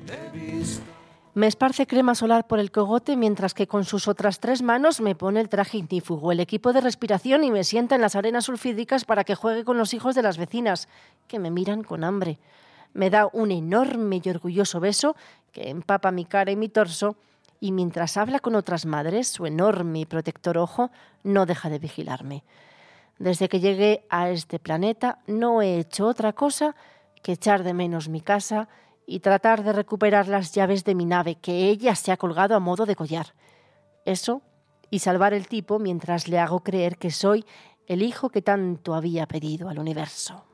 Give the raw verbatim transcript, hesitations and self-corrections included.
Me esparce crema solar por el cogote mientras que con sus otras tres manos me pone el traje ignífugo, el equipo de respiración y me sienta en las arenas sulfídricas para que juegue con los hijos de las vecinas, que me miran con hambre. Me da un enorme y orgulloso beso que empapa mi cara y mi torso y mientras habla con otras madres, su enorme y protector ojo no deja de vigilarme. Desde que llegué a este planeta no he hecho otra cosa que echar de menos mi casa y tratar de recuperar las llaves de mi nave que ella se ha colgado a modo de collar. Eso y salvar el tipo mientras le hago creer que soy el hijo que tanto había pedido al universo.